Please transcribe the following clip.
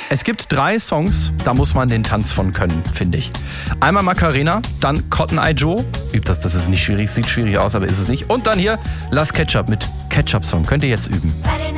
Es gibt 3 Songs, da muss man den Tanz von können, finde ich. Einmal Macarena, dann Cotton Eye Joe. Übt das ist nicht schwierig, sieht schwierig aus, aber ist es nicht. Und dann hier Las Ketchup mit Ketchup Song. Könnt ihr jetzt üben.